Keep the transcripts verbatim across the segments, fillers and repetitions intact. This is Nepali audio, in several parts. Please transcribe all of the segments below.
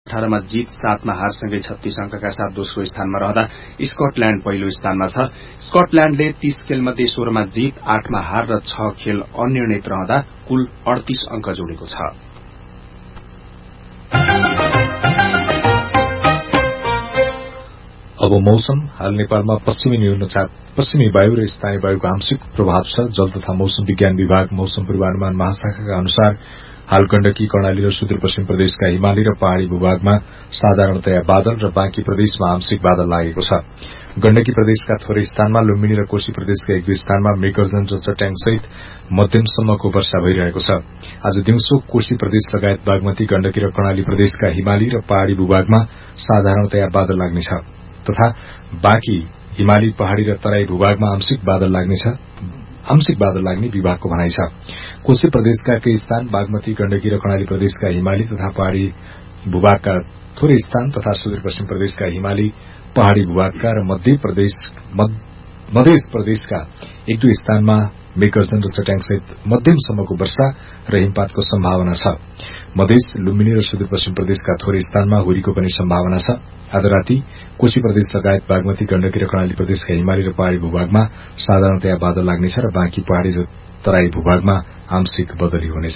अठारमा जीत, सातमा हारसँगै छत्तीस अंकका साथ दोस्रो स्थानमा रहँदा स्कटल्याण्ड पहिलो स्थानमा छ। स्कटल्याण्डले तीस खेलमध्ये सोह्रमा जीत, आठमा हार र छ खेल अनिर्णित रहँदा कुल अडतीस अंक जोडेको छ। अब मौसम। हाल नेपालमा पश्चिमी न्यूनचाप पश्चिमी वायु र स्थानीय वायुको आंशिक प्रभाव छ। जल तथा मौसम विज्ञान विभाग मौसम पूर्वानुमान महाशाखाका अनुसार हाल गण्डकी, कर्णाली र सुदूरपश्चिम प्रदेशका हिमाली र पहाड़ी भूभागमा साधारणतया बादल र बाँकी प्रदेशमा आंशिक बादल लागेको छ। गण्डकी प्रदेशका थोरै स्थानमा, लुम्बिनी र कोशी प्रदेशका एक दुई स्थानमा मेघगर्जन र चट्याङसहित मध्यमसम्मको वर्षा भइरहेको छ। आज दिउँसो कोशी प्रदेश लगायत बागमती, गण्डकी र कर्णाली प्रदेशका हिमाली र पहाड़ी भूभागमा साधारणतया बादल लाग्नेछ तथा बाँकी हिमाली, पहाड़ी र तराई भूभागमा आंशिक बादल लाग्नेछ आंशिक बादल लाग्ने विभागको भनाइ छ। कोशी प्रदेशका केही स्थान, बागमती, गण्डकी र कर्णाली प्रदेशका हिमाली तथा पहाड़ी भूभागका थोरै स्थान तथा सुदूरपश्चिम प्रदेशका हिमाली, पहाड़ी भूभागका र मध्य प्रदेश मध्य प्रदेशका एक दुई स्थानमा मेघगर्जन र चट्याङसहित मध्यमसम्मको वर्षा र हिमपातको सम्भावना छ। मधेस, लुम्बिनी र सुदूरपश्चिम प्रदेशका थोरै स्थानमा हुरीको पनि सम्भावना छ। आज राति कोशी प्रदेश लगायत बागमती, गण्डकी र कर्णाली प्रदेशका हिमाली र पहाड़ी भूभागमा साधारणतया बादल लाग्नेछ र बाँकी पहाड़ी र तराई भूभागमा आंशिक बदली हुनेछ।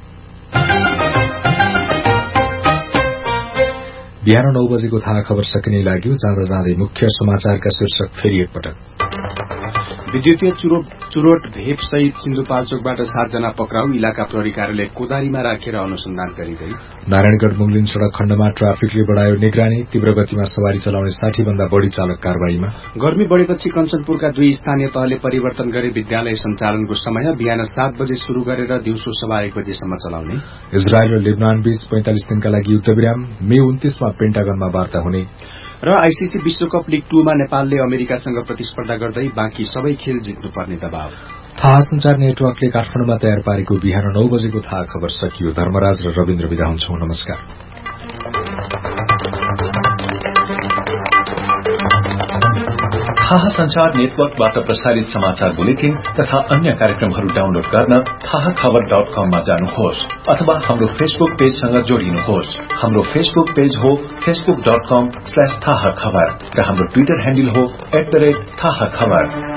बिहान नौ बजेको थाहा खबर सकिने लाग्यो। जाँदा जाँदै मुख्य समाचारका शीर्षक फेरि एकपटक। विद्युतीय चुरोट भेप सहित सिन्धुपाल्चोकबाट सातजना पक्राउ, इलाका प्रहरी कार्यालय कोदारीमा राखेर अनुसन्धान गरिँदै। नारायणगढ़ मुंगलिन सड़क खण्डमा ट्राफिकले बढ़ायो निगरानी, तीव्र गतिमा सवारी चलाउने साठी भन्दा बढ़ी चालक कारवाहीमा। गर्मी बढ़ेपछि कञ्चनपुरका दुई स्थानीय तहले परिवर्तन गरे विद्यालय सञ्चालनको समय, बिहान सात बजे शुरू गरेर दिउँसो सवा एक बजेसम्म चलाउने। इजरायल र लेबनान बीच पैंतालिस दिनका लागि युद्धविराम, मे उन्तीसमा पेन्टागनमा वार्ता हुने। र आईसीसी विश्वकप लीग टूमा नेपालले अमेरिकासँग प्रतिस्पर्धा गर्दै बाँकी सबै खेल जित्नुपर्ने दबाव। थाहा संचार नेटवर्कले काठमाडौँमा तयार पारेको बिहान नौ बजेको थाहा खबर सकियो। धर्मराज र रविन्द्र विदा हुन्छौं। नमस्कार। थाहा संचार नेटवर्कबाट प्रसारित समाचार बुलेटिन तथा अन्य कार्यक्रमहरू डाउनलोड गर्न थाहा खबर डट कममा जानुहोस् अथवा हाम्रो फेसबुक पेजसँग जोडिनुहोस्। हाम्रो फेसबुक पेज हो फेसबुक डट कम स्ल्याश थाहा खबर र हाम्रो ट्विटर ह्यान्डल हो एट द रेट थाहा खबर।